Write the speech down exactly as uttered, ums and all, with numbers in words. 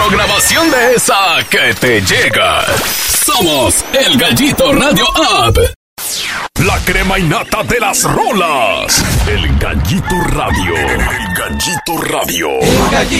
programación de esa que te llega. Somos el Gallito Radio App. La crema innata de las rolas. El Gallito Radio. El Gallito Radio. El Gallito.